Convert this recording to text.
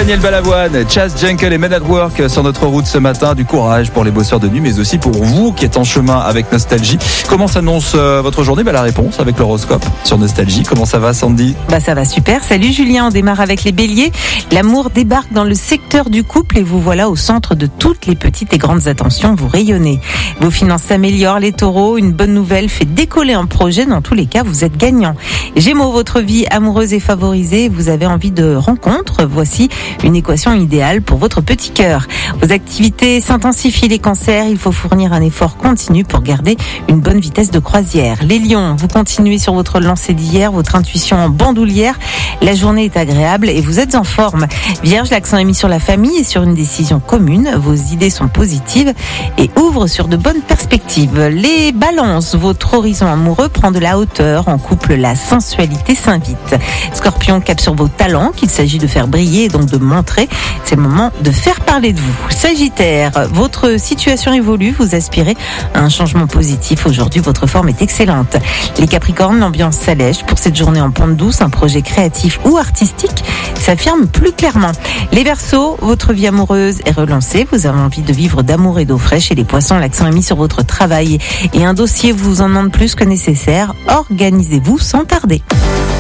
Daniel Balavoine, Chas Jankel et Men at Work sur notre route ce matin. Du courage pour les bosseurs de nuit, mais aussi pour vous qui êtes en chemin avec Nostalgie. Comment s'annonce votre journée? La réponse avec l'horoscope sur Nostalgie. Comment ça va, Sandy? Ça va super. Salut Julien, on démarre avec les béliers. L'amour débarque dans le secteur du couple et vous voilà au centre de toutes les petites et grandes attentions. Vous rayonnez. Vos finances s'améliorent, les taureaux. Une bonne nouvelle fait décoller un projet. Dans tous les cas, vous êtes gagnant. Gémeaux, votre vie amoureuse est favorisée. Vous avez envie de rencontres. Voici une équation idéale pour votre petit cœur. Vos activités s'intensifient, les cancers. Il faut fournir un effort continu pour garder une bonne vitesse de croisière. Les lions, vous continuez sur votre lancée d'hier, votre intuition en bandoulière. La journée est agréable et vous êtes en forme. Vierge, l'accent est mis sur la famille et sur une décision commune. Vos idées sont positives et ouvrent sur de bonnes perspectives. Les balances, votre horizon amoureux prend de la hauteur. En couple, la sensualité s'invite. Scorpion, cap sur vos talents qu'il s'agit de faire briller et donc de montrer. C'est le moment de faire parler de vous. Sagittaire, votre situation évolue. Vous aspirez à un changement positif. Aujourd'hui, votre forme est excellente. Les Capricornes, l'ambiance s'allège. Pour cette journée en pente douce, un projet créatif ou artistique s'affirme plus clairement. Les Verseaux, votre vie amoureuse est relancée. Vous avez envie de vivre d'amour et d'eau fraîche. Et les Poissons, l'accent est mis sur votre travail et un dossier vous en demande plus que nécessaire. Organisez-vous sans tarder.